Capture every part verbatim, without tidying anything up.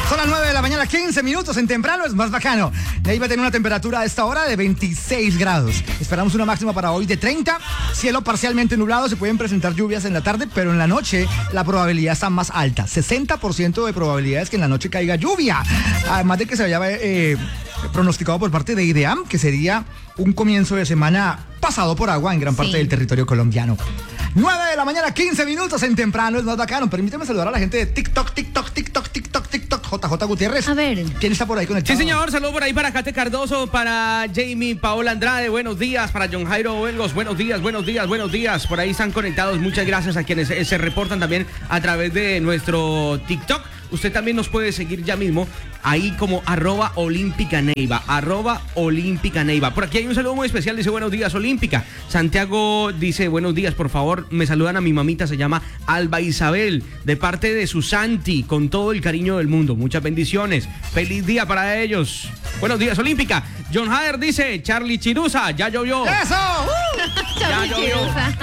Son las nueve de la mañana, quince minutos. En temprano es más bacano. Neiva tiene una temperatura a esta hora de veintiséis grados. Esperamos una máxima para hoy de treinta. Cielo parcialmente nublado. Se pueden presentar lluvias en la tarde, pero en la noche la probabilidad está más alta. sesenta por ciento de probabilidades que en la noche caiga lluvia. Además de que se había eh, pronosticado por parte de IDEAM que sería un comienzo de semana pasado por agua en gran parte sí. del territorio colombiano. nueve de la mañana, quince minutos en temprano, es más bacano. Permíteme saludar a la gente de TikTok, TikTok, TikTok, TikTok, TikTok, J J Gutiérrez. A ver. ¿Quién está por ahí conectado? Sí, señor, saludo por ahí para Kate Cardoso, para Jamie Paola Andrade, buenos días, para John Jairo Oelgos, buenos días, buenos días, buenos días. Por ahí están conectados, muchas gracias a quienes se reportan también a través de nuestro TikTok. Usted también nos puede seguir ya mismo ahí como arroba Olímpica Neiva, arroba Olímpica Neiva. Por aquí hay un saludo muy especial, dice buenos días Olímpica. Santiago dice buenos días, por favor, me saludan a mi mamita, se llama Alba Isabel, de parte de su Santi, con todo el cariño del mundo. Muchas bendiciones, feliz día para ellos. Buenos días Olímpica. John Hader dice Charlie Chirusa, ya llovió. ¡Eso! Uh. Ya llovió.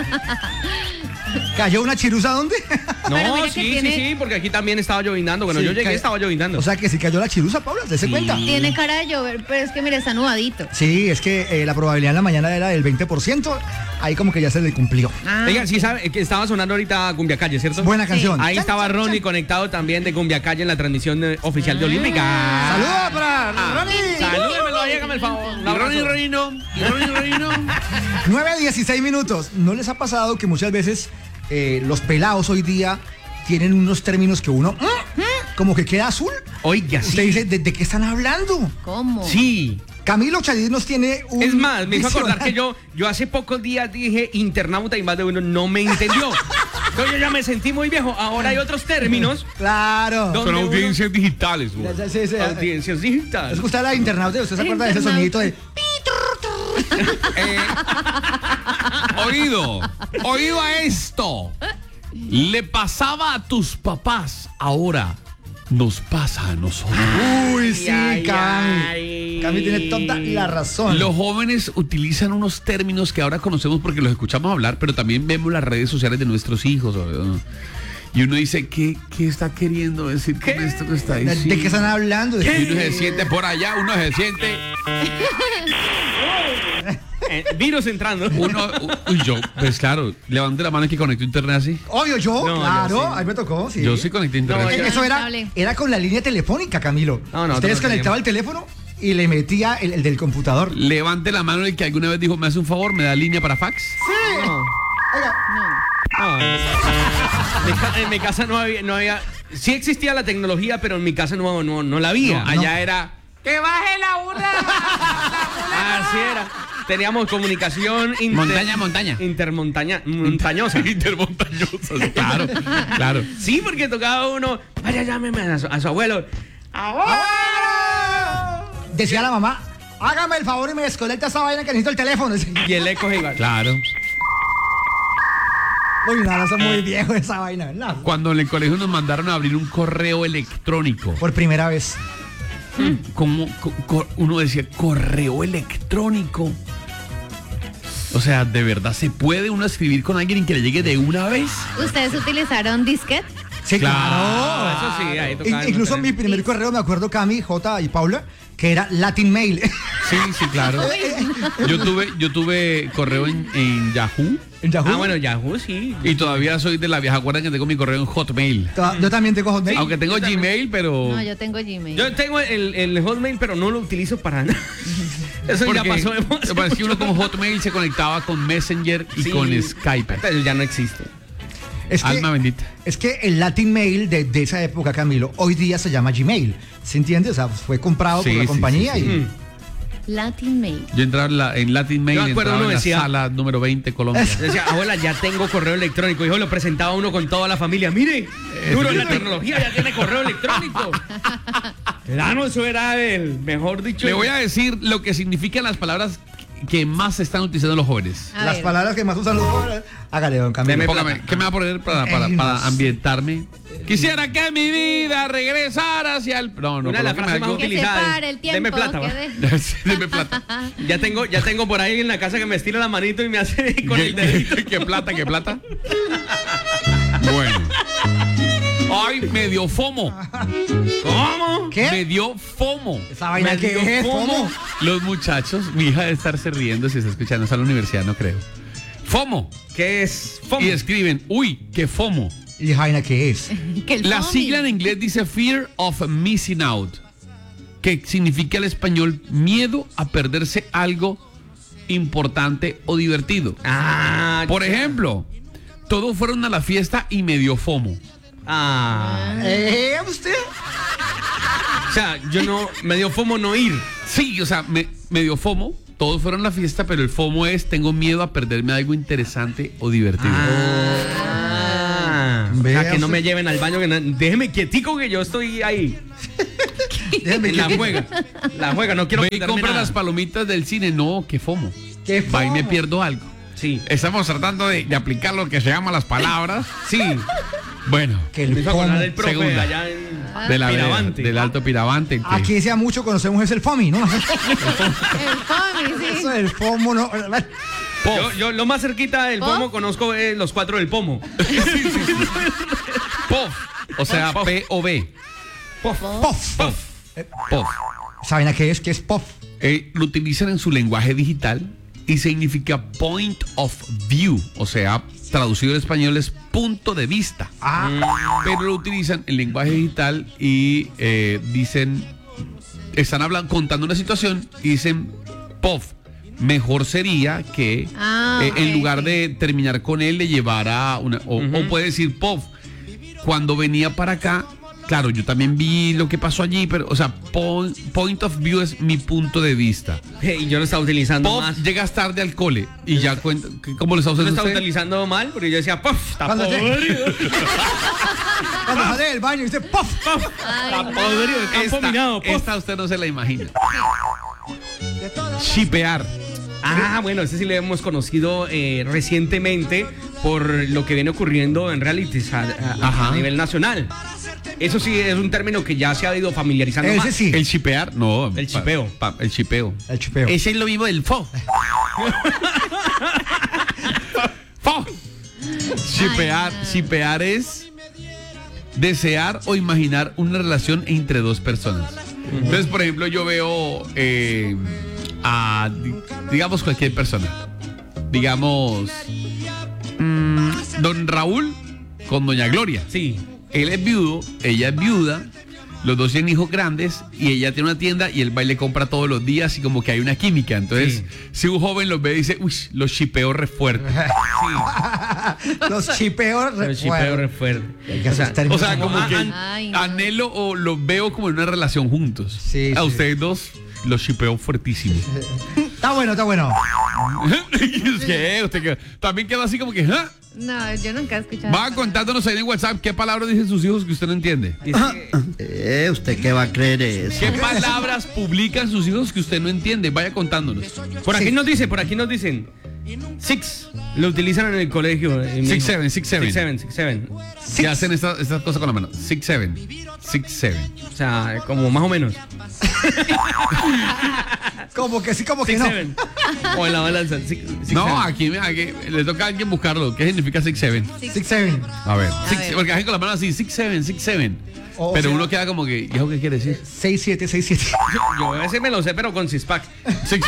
¿Cayó una chirusa dónde? No, sí, tiene... sí, sí, porque aquí también estaba llovinando. Cuando sí, yo llegué ca... estaba llovinando. O sea que si cayó la chirusa, Paula, ¿te das sí. cuenta? Tiene cara de llover, pero es que mire, está nubadito. Sí, es que eh, la probabilidad en la mañana era del veinte por ciento. Ahí como que ya se le cumplió. Ah. Oiga, sí sabe que estaba sonando ahorita Cumbia Calle, ¿cierto? Buena canción. Sí. Ahí chan, estaba chan, Ronnie chan. conectado también de Cumbia Calle en la transmisión de, oficial ah. de Olímpica. Saludos para ah. Ronnie. Salúdemelo, hágame el favor. Y Ronnie, Ronnie no. Y Ronnie, Ronnie no. nueve a dieciséis minutos. ¿No les ha pasado que muchas veces eh, los pelados hoy día tienen unos términos que uno ¿Mm? como que queda azul? Oiga, sí. Usted dice, ¿de, de qué están hablando? ¿Cómo? Sí. Camilo Chadid nos tiene un... Es más, me hizo acordar que yo, yo hace pocos días dije internauta y más de uno no me entendió. Entonces yo ya me sentí muy viejo. Ahora hay otros términos. Claro. Son audiencias uno... digitales. Sí, sí, sí. Audiencias digitales. Es que usted era internauta, ¿usted se acuerda de ese sonidito de... eh, oído, oído a esto. Le pasaba a tus papás, ahora nos pasa a nosotros. Uy, sí, Cami. Cami tiene toda la razón. Los jóvenes utilizan unos términos que ahora conocemos porque los escuchamos hablar, pero también vemos las redes sociales de nuestros hijos. Y uno dice, ¿qué, qué está queriendo decir con esto que está diciendo? ¿De, ¿De qué están hablando? Y uno se siente por allá, uno se siente... Eh, virus entrando. Uno, uy, yo, pues claro, levante la mano y que conectó internet así. Obvio, yo, no, claro, yo sí. ahí me tocó, sí. Yo sí conecté internet. No, yo... Eso era, era con la línea telefónica, Camilo. No, no, Usted no, desconectaba no, el teléfono y le metía el, el del computador. Levante la mano el que alguna vez dijo, ¿me hace un favor? ¿Me da línea para fax? Sí. No. Oiga. No. No. En mi casa no había, no había. Sí existía la tecnología, pero en mi casa no, no, no la había. No, Allá no. era. ¡Que baje la una! Así era. Teníamos comunicación inter, montaña, montaña. Intermontaña, montañosa. Intermontañosa, claro, claro. Sí, porque tocaba uno, vaya, llámeme a su, a su abuelo. ¡Abuelo! Decía la mamá, hágame el favor y me desconecta esa vaina que necesito el teléfono. Y el eco iba. Claro. Uy, nada, eso es muy viejo esa vaina, ¿verdad? Cuando en el colegio nos mandaron a abrir un correo electrónico. Por primera vez. Como co, co, uno decía, correo electrónico. O sea, ¿de verdad se puede uno escribir con alguien y que le llegue de una vez? ¿Ustedes utilizaron disquete? Sí, claro. claro. Eso sí, ahí tocaba. In, incluso mi primer correo, me acuerdo, Cami, J y Paula, que era Latin Mail. Sí, sí, claro. Yo tuve, yo tuve correo en, en Yahoo. ¿En Yahoo? Ah, bueno, Yahoo, sí. Y todavía soy de la vieja guardia que tengo mi correo en Hotmail. Yo también tengo Hotmail. Sí, aunque tengo Gmail, pero... No, yo tengo Gmail. Yo tengo el, el Hotmail, pero no lo utilizo para nada. Eso porque ya pasó. Me parece que uno con Hotmail se conectaba con Messenger y sí, con Skype. Pero ya no existe. Es que, Alma bendita. Es que el Latin Mail de, de esa época, Camilo, hoy día se llama Gmail. ¿Se entiende? O sea, fue comprado sí, por la sí, compañía sí, sí. y... Mm. Latin Mail. Yo entraba en, la, en Latin Mail, acuerdo, entraba en la decía, sala número veinte, Colombia. Decía, abuela, ya tengo correo electrónico. Hijo, lo presentaba uno con toda la familia. Mire, duro en la tecnología, ya tiene correo electrónico. Claro, eso era el mejor dicho. Le voy a decir lo que significan las palabras que más se están utilizando los jóvenes. A Las ver. palabras que más usan los jóvenes. Hágale, don Camilo. Póngame, ¿qué me va a poner para, para, para ambientarme? Quisiera que mi vida regresara hacia el... No, no, Una de las frases más Que se utilizadas. pare el tiempo. Deme plata, que va. de- Deme plata. Ya tengo, ya tengo por ahí en la casa que me estira la manito y me hace con el dedito. ¿Qué plata, qué plata? Bueno. Ay, me dio FOMO. ¿Cómo? ¿Qué? Me dio FOMO. ¿Esa vaina Me qué dio es? FOMO. ¿Cómo? Los muchachos, mi hija debe estarse riendo si está escuchando, está en la universidad, no creo. FOMO. ¿Qué es FOMO? Y escriben, uy, qué FOMO. ¿Y vaina qué es? Que el La FOMI. sigla en inglés dice Fear of Missing Out, que significa al español miedo a perderse algo importante o divertido. Ah, Por ya. ejemplo, todos fueron a la fiesta y me dio FOMO. Ah. ¿Eh? ¿Usted? O sea, yo no. Me dio FOMO no ir. Sí, o sea, me, me dio FOMO. Todos fueron a la fiesta, pero el FOMO es tengo miedo a perderme algo interesante o divertido. Ah. O Vea sea, que no usted. me lleven al baño. Que no- déjeme quietico que yo estoy ahí. Déjeme En la que- juega. La juega, no quiero Ve y perderme compra nada. las palomitas del cine. No, qué FOMO. ¿Qué Va y me FOMO? pierdo algo. Sí. Estamos tratando de, de aplicar lo que se llama las palabras. Sí. Bueno, Que Me el hizo acordar FOMO. del profe Segunda. allá en de la Piravante. del Alto Piravante. que- Aquí decía mucho, conocemos es el FOMI, ¿no? El FOMI, sí. Eso del FOMO, ¿no? Yo, yo lo más cerquita del ¿Pof? pomo conozco es los cuatro del pomo. POF, o sea, P O V. Pof. Puff. Pof. POF. ¿Esa vaina qué es? ¿Qué es puff? Eh, lo utilizan en su lenguaje digital y significa point of view, o sea, traducido al español es punto de vista. Ah, Pero lo utilizan en lenguaje digital y eh, dicen, están hablando, contando una situación y dicen, POF, mejor sería que Ah, eh, en ok, lugar sí. de terminar con él le llevara una, o, Ujú. o puede decir, POF, cuando venía para acá, claro, yo también vi lo que pasó allí, pero, o sea, po- point of view es mi punto de vista. Y yo lo estaba utilizando POF, más. llegas tarde al cole y ya cuenta, ¿cómo lo está Yo lo usando estaba usted? utilizando mal porque yo decía, pof, está Cuando te- podrido. cuando sale del baño dice puff. Está podrido, está Esta, abominado, pof. esta usted no se la imagina. Shipear. Ah, bueno, ese sí lo hemos conocido eh, recientemente por lo que viene ocurriendo en realities a, a- Ajá. a nivel nacional. Eso sí es un término que ya se ha ido familiarizando Ese más. sí. El shipear, no. El pa- chipeo. pa- el chipeo. El chupeo. Ese es lo mismo del fo. Fo. Shipear, Ay, no. shipear es desear o imaginar una relación entre dos personas. Entonces, por ejemplo, yo veo eh, a, di- digamos, cualquier persona. Digamos, mm, don Raúl con doña Gloria. Sí. Él es viudo, ella es viuda, los dos tienen hijos grandes y ella tiene una tienda y él va y le compra todos los días y como que hay una química. Entonces, Sí. si un joven los ve y dice, uy, los chipeo re fuerte. Los chipeos. El chipeo re fuerte. Hay que O sea, asustar. O sea, Como como que an- Ay, no. anhelo o los veo como en una relación juntos. Sí, A sí. ustedes dos los chipeo fuertísimo. Está bueno, está bueno. ¿Qué? ¿Usted qué? También quedó así como que, ¿ah? No, yo nunca he escuchado. Va contándonos ahí en WhatsApp qué palabras dicen sus hijos que usted no entiende. dice que- Eh, ¿usted qué va a creer eso? ¿Qué palabras publican sus hijos que usted no entiende? Vaya contándonos. por aquí Sí. nos dice, por aquí nos dicen. Six. Lo utilizan en el colegio. eh, mi Six, hijo. seven, six, seven. Six, seven, six, seven. Que hacen estas estas cosas con la mano. Six, seven. Six, seven. O sea, como más o menos. Como que sí, como que Six, no. seven. O en la balanza. Six, six, No, seven. aquí, me- aquí le toca a alguien buscarlo. ¿Qué significa six, seven? Six, seven. A ver. Six- ver. porque hacen con la mano así, six, seven, six, seven. O Pero sea- uno queda como que, ¿y eso qué quiere decir? Seis, siete, seis, siete. Yo, yo ese me lo sé, pero con six-pack. Six.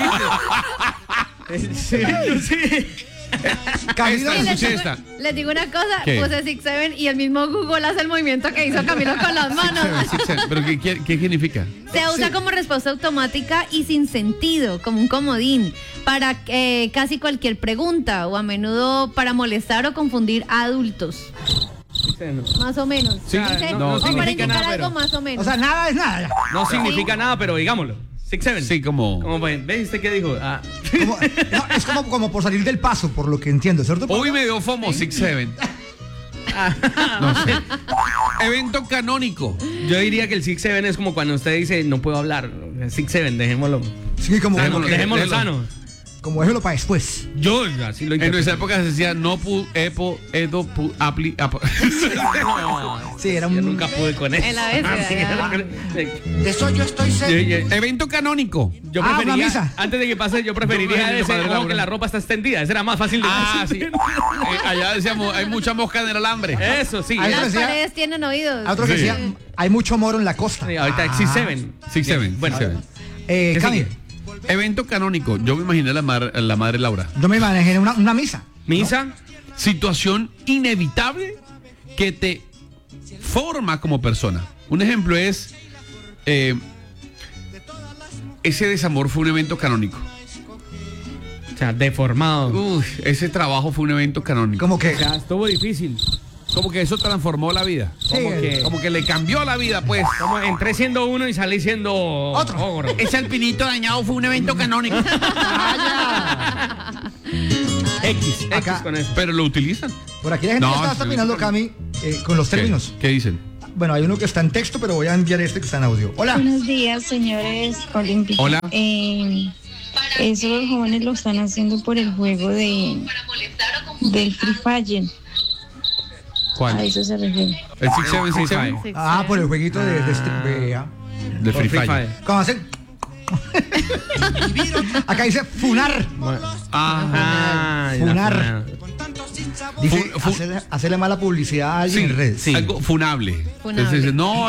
Sí, sí. Camilo, Esta- Y les, escuché digo, esta. les digo una cosa, ¿Qué? puse Six Seven y el mismo Google hace el movimiento que hizo Camilo con las manos. Seven, six, seven. ¿Pero qué, qué, qué significa? Se usa como respuesta automática y sin sentido, como un comodín, para eh, casi cualquier pregunta o a menudo para molestar o confundir a adultos. Más o menos. Sí, Dice, no, no o para significa indicar nada, algo pero- más o menos. o sea, nada es nada. No significa nada, pero digámoslo. Six, seven. Sí, como... Como ven, ¿ves usted qué dijo? Ah. Como- no, es como, como por salir del paso, por lo que entiendo, ¿cierto? Hoy me dio FOMO, six, seven. No sé. Evento canónico. Yo diría que el six, seven es como cuando usted dice no puedo hablar. Six, seven, dejémoslo. Sí, como, Dejémoslo, que- dejémoslo déjelo. sano. Como déjelo para después. Yo así lo En interpreto. nuestra época se decía no pu, epo, edo, pu, apli, apo. Sí, era Yo un... nunca pude con eso. En la vez, De eso yo estoy seguro. Evento canónico. Yo Ah, una preferiría, misa. antes de que pase, yo preferiría Yo ese preferiría ojo padre que la Laura. ropa está extendida. Ese era más fácil de Ah, sí. Eh, allá decíamos, hay mucha mosca en el alambre. Eso, sí. Ahí Ya. Las decía- paredes tienen oídos. A otro que Sí. decía, hay mucho moro en la costa. Sí, ahorita hay Six Seven. Six Seven. Bueno, Six Seven. Eh, ¿Qué Cami, sigue? Evento canónico. Yo me imaginé la, mar- la madre Laura. yo me manejé en una, una misa. misa. Situación inevitable que te forma como persona. Un ejemplo es eh, ese desamor fue un evento canónico. O sea, deformado. Uy, ese trabajo fue un evento canónico. Como que... O sea, estuvo difícil. Como que eso transformó la vida. Sí, Como el- que, Como que le cambió la vida, pues. como entré siendo uno y salí siendo Otro. ogro. Ese alpinito dañado fue un evento canónico. X, X Acá. con eso. Pero lo utilizan. Por aquí la gente No, está, sí, está opinando, sí. Cami, eh, con los términos. ¿Qué, ¿Qué dicen? Bueno, hay uno que está en texto, pero voy a enviar este que está en audio. Hola. Buenos días, señores olímpicos. Hola. Eh, eso los jóvenes lo están haciendo por el juego de del Free Fire. A ¿Cuál? eso se refiere. El Six Seven Six Seven. Free Ah, por el jueguito de, de este... vea. De Por Free Free Fire. Fire. ¿Cómo hacen? Acá dice funar. Ah, Ah, Funar. la Dice Fu- fu- hacerle, hacerle mala publicidad a alguien sí, en redes. sí. algo funable. Funable. Entonces, no,